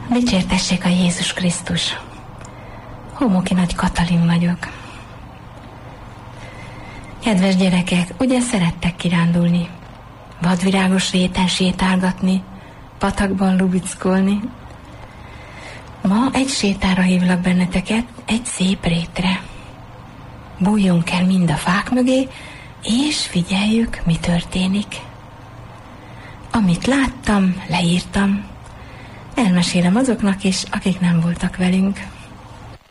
Dicsértessék a Jézus Krisztus! Homoki Nagy Katalin vagyok. Kedves gyerekek, ugye szerettek kirándulni? Vadvirágos réten sétálgatni, patakban lubickolni? Ma egy sétára hívlak benneteket, egy szép rétre. Bújjunk el mind a fák mögé, és figyeljük, mi történik. Amit láttam, leírtam. Elmesélem azoknak is, akik nem voltak velünk.